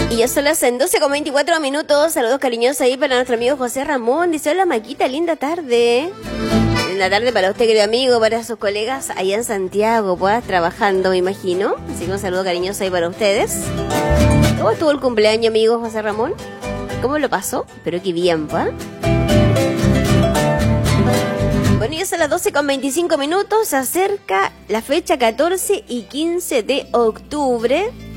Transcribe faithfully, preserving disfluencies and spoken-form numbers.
Y ya son las doce con veinticuatro minutos. Saludos cariñosos ahí para nuestro amigo José Ramón. Dice: hola Maquita, linda tarde. Linda tarde para usted, querido amigo, para sus colegas allá en Santiago, pues trabajando, me imagino. Así que un saludo cariñoso ahí para ustedes. ¿Cómo estuvo el cumpleaños, amigo José Ramón? ¿Cómo lo pasó? Pero qué bien, pa. Bueno, ya son las doce con veinticinco minutos. Se acerca la fecha catorce y quince de octubre.